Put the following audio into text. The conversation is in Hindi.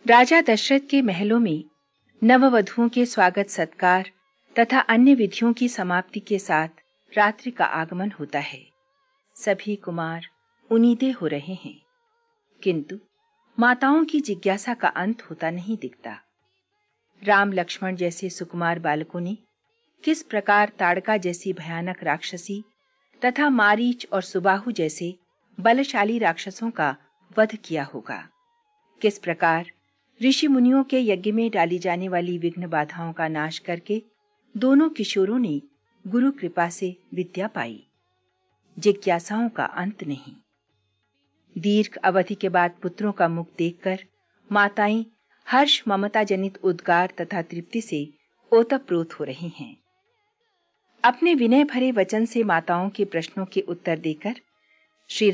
राजा दशरथ के महलों में नववधुओं के स्वागत सत्कार तथा अन्य विधियों की समाप्ति के साथ रात्रि का आगमन होता है। सभी कुमार उन्नीदे हो रहे हैं, किंतु माताओं की जिज्ञासा का अंत होता नहीं दिखता। राम लक्ष्मण जैसे सुकुमार बालकों ने किस प्रकार ताड़का जैसी भयानक राक्षसी तथा मारीच और सुबाहु जैसे बलशाली राक्षसों का वध किया होगा। किस प्रकार ऋषि मुनियों के यज्ञ में डाली जाने वाली विघ्न बाधाओं का नाश करके दोनों किशोरों ने गुरु कृपा से विद्या पाई। जिज्ञासाओं का अंत नहीं। दीर्घ अवधि के बाद पुत्रों का मुख देखकर माताएं हर्ष ममता जनित उद्गार तथा तृप्ति से ओतप्रोत हो रही हैं। अपने विनय भरे वचन से माताओं के प्रश्नों के उत्तर देकर श्री